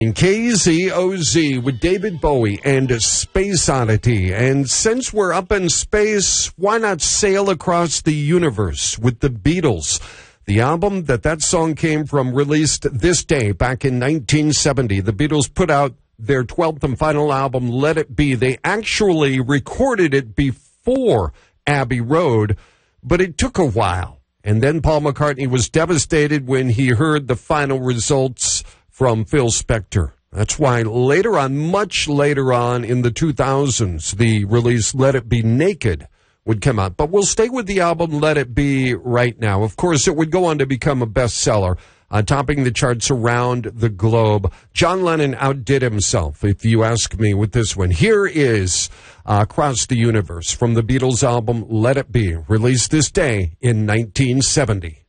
In KZOZ with David Bowie and Space Oddity. And since we're up in space, why not sail across the universe with the Beatles? The album that song came from released this day back in 1970. The Beatles put out their 12th and final album, Let It Be. They actually recorded it before Abbey Road, but it took a while. And then Paul McCartney was devastated when he heard the final results from Phil Spector. That's why later on, much later on in the 2000s, the release Let It Be Naked would come out. But we'll stay with the album Let It Be right now. Of course, it would go on to become a bestseller, topping the charts around the globe. John Lennon outdid himself, if you ask me, with this one. Here is Across the Universe from the Beatles album Let It Be, released this day in 1970.